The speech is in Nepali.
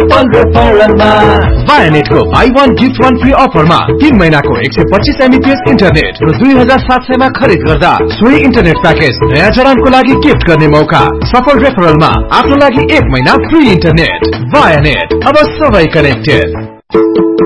सफल रेफरलमा वायानेटको बाई 1 गिफ्ट 1 फ्री अफरमा 3 महिनाको 125 MBPS इन्टरनेट र 2700 मा खरिद गर्दा सोही इन्टरनेट प्याकेज नयाँ जडानको लागि गिफ्ट गर्ने मौका। सफल रेफरलमा आफ्नो लागि 1 महिना फ्री इन्टरनेट। वायानेट, अब सबै कनेक्टेड।